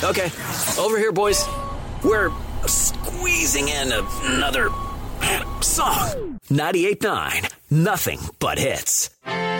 Okay, over here, boys. We're squeezing in another song. 98.9, nothing but hits.